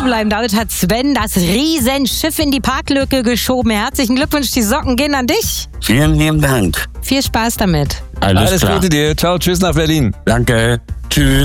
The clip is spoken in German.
bleiben. Damit hat Sven das Riesenschiff in die Parklücke geschoben. Herzlichen Glückwunsch, die Socken gehen an dich. Vielen lieben Dank. Viel Spaß damit. Alles klar. Gute dir. Ciao, tschüss nach Berlin. Danke. Tschüss.